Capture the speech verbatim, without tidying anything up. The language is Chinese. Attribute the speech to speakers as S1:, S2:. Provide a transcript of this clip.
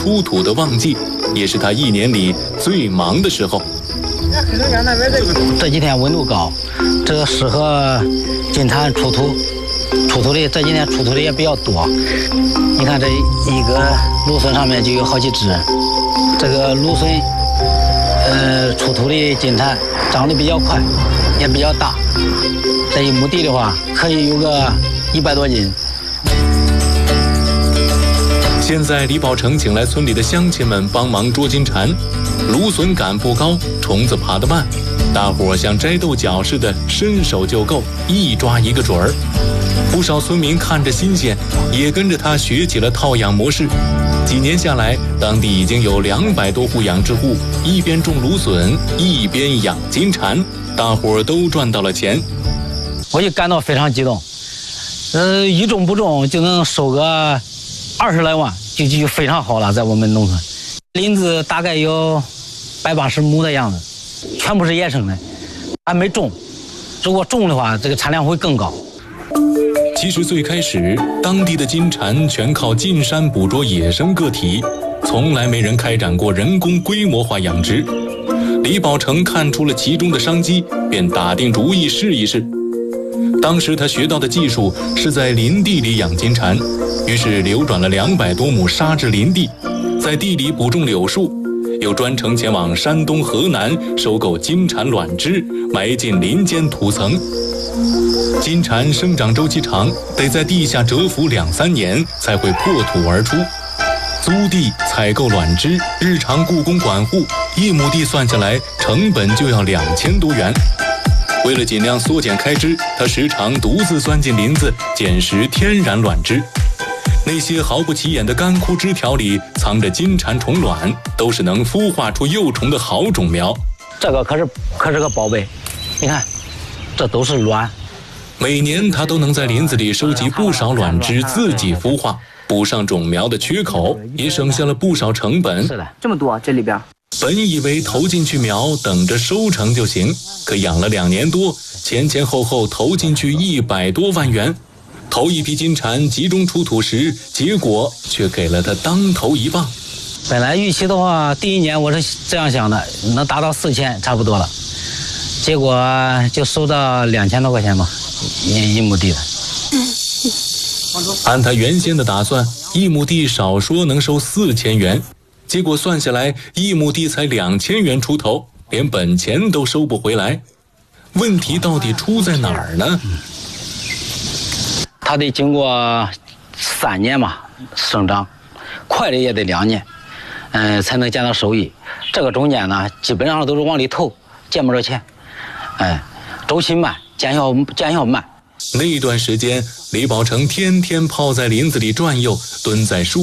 S1: 出土的旺季，也是他一年里最忙的时候。
S2: 这几天温度高，这个适合金蝉出土，出土的这几天出土的也比较多。你看这一个芦笋上面就有好几只，这个芦笋，呃，出土的金蝉长得比较快，也比较大。这一亩地的话，可以有个一百多斤。
S1: 现在李宝成请来村里的乡亲们帮忙捉金蝉，芦笋杆不高，虫子爬得慢，大伙像摘豆角似的伸手就够，一抓一个准儿。不少村民看着新鲜，也跟着他学起了套养模式。几年下来，当地已经有两百多户养殖户，一边种芦笋，一边养金蝉，大伙儿都赚到了钱。
S2: 我就感到非常激动，呃，一种不种就能收个二十来万，就就非常好了，在我们农村。林子大概有百八十亩的样子，全部是野生的，还没种。如果种的话，这个产量会更高。
S1: 其实最开始，当地的金蝉全靠进山捕捉野生个体，从来没人开展过人工规模化养殖。李宝成看出了其中的商机，便打定主意试一试。当时他学到的技术是在林地里养金蝉，于是流转了两百多亩沙质林地，在地里补种柳树，又专程前往山东、河南收购金蝉卵枝，埋进林间土层。金蝉生长周期长，得在地下蛰伏两三年才会破土而出。租地、采购卵枝、日常雇工管护，一亩地算下来成本就要两千多元。为了尽量缩减开支，他时常独自钻进林子捡拾天然卵枝。那些毫不起眼的干枯枝条里藏着金蝉虫卵，都是能孵化出幼虫的好种苗。
S2: 这个可是可是个宝贝，你看，这都是卵。
S1: 每年他都能在林子里收集不少卵枝，自己孵化，补上种苗的缺口，也省下了不少成本。
S2: 是的，
S3: 这么多这里边。
S1: 本以为投进去苗，等着收成就行，可养了两年多，前前后后投进去一百多万元。头一批金蝉集中出土时，结果却给了他当头一棒。
S2: 本来预期的话，第一年我是这样想的，能达到四千差不多了，结果就收到两千多块钱吧，一一亩地的。
S1: 按他原先的打算，一亩地少说能收四千元，结果算下来，一亩地才两千元出头，连本钱都收不回来。问题到底出在哪儿呢？
S2: 它得经过三年嘛生长，快的也得两年，嗯、呃，才能见到收益。这个中间呢，基本上都是往里投，见不着钱，哎，周期慢，见效见效慢。
S1: 那段时间，李宝成天天泡在林子里转悠，蹲在树